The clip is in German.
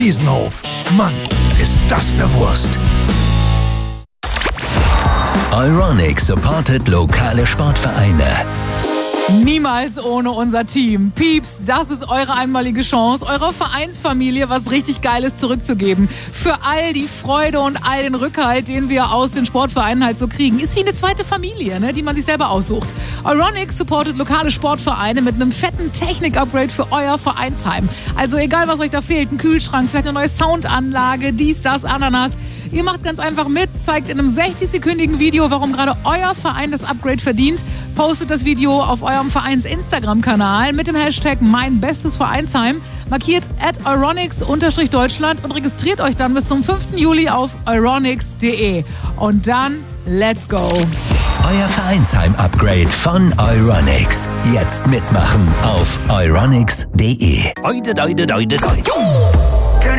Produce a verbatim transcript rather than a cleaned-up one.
Wiesenhof. Mann, ist das eine Wurst. Euronics supportet lokale Sportvereine. Niemals ohne unser Team. Pieps, das ist eure einmalige Chance, eurer Vereinsfamilie was richtig Geiles zurückzugeben. Für all die Freude und all den Rückhalt, den wir aus den Sportvereinen halt so kriegen. Ist wie eine zweite Familie, ne, die man sich selber aussucht. Euronics supportet lokale Sportvereine mit einem fetten Technik-Upgrade für euer Vereinsheim. Also egal, was euch da fehlt, ein Kühlschrank, vielleicht eine neue Soundanlage, dies, das, Ananas. Ihr macht ganz einfach mit, zeigt in einem sechzig-sekündigen Video, warum gerade euer Verein das Upgrade verdient, postet das Video auf eurem Vereins-Instagram-Kanal mit dem Hashtag mein bestes Vereinsheim, markiert at euronics-deutschland und registriert euch dann bis zum fünften Juli auf euronics punkt de. Und dann, let's go! Euer Vereinsheim-Upgrade von Euronics. Jetzt mitmachen auf euronics punkt de. Oide, oide, oide, oide.